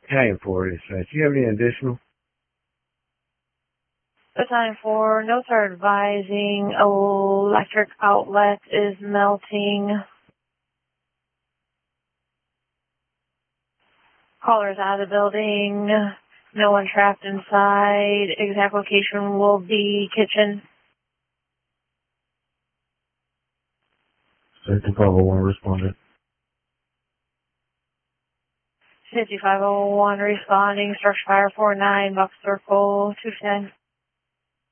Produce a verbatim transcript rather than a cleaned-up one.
Battalion four is, uh, do you have any additional? Battalion four, notes are advising electric outlet is melting. Caller is out of the building. No one trapped inside. Exact location will be kitchen. fifty-five oh one responded. fifty-five oh one responding. Structure fire four nine, Buck Circle two ten.